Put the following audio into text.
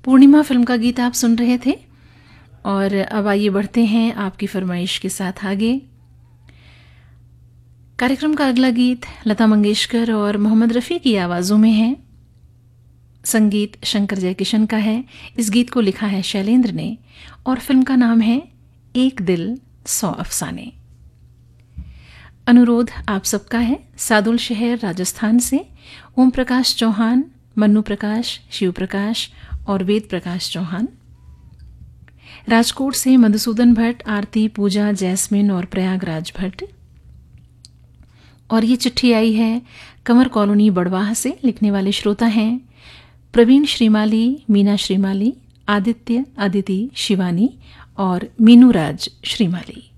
पूर्णिमा film का गीत आप सुन रहे थे। और अब आइए बढ़ते हैं आपकी फरमाइश के साथ आगे। कार्यक्रम का अगला गीत लता मंगेशकर और मोहम्मद रफ़ी की आवाज़ों में है। संगीत शंकर जयकिशन का है। इस गीत को लिखा है शैलेंद्र ने और फिल्म का नाम है एक दिल 100 अफसाने। अनुरोध आप सबका है सादुल शहर राजस्थान से ओम प्रकाश चौहान, मन्नू प्रकाश, शिव प्रकाश और वेद प्रकाश चौहान। राजकोट से मधुसूदन भट्ट, आरती, पूजा, जैस्मिन और प्रयागराज भट्ट। और ये चिट्ठी आई है कंवर कॉलोनी बड़वाह से। लिखने वाले श्रोता हैं प्रवीण श्रीमाली, मीना श्रीमाली, आदित्य, अदिति, शिवानी और मीनू राज श्रीमाली।